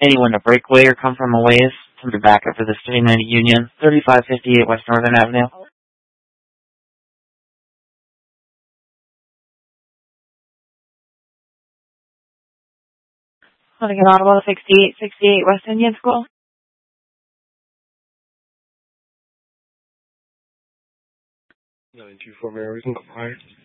Anyone to breakaway or come from a ways, come back up for the City United Union, 3558 West Northern Avenue. Want to get audible to 6868 West Indian School? 924 Mary, we can go higher.